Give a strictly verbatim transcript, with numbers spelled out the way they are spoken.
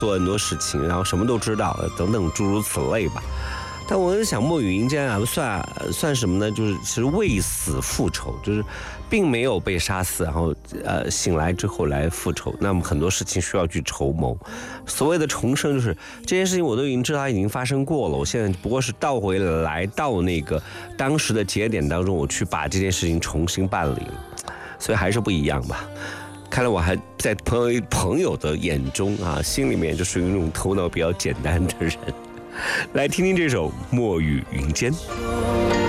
做很多事情，然后什么都知道，等等诸如此类吧。但我在想，墨雨云间啊，算算什么呢？就是其实为死复仇，就是并没有被杀死，然后呃醒来之后来复仇。那么很多事情需要去筹谋。所谓的重生，就是这件事情我都已经知道它已经发生过了，我现在不过是倒回来到那个当时的节点当中，我去把这件事情重新办理了，所以还是不一样吧。看来我还在朋友朋友的眼中啊，心里面就属于那种头脑比较简单的人。来听听这首《墨雨云间》。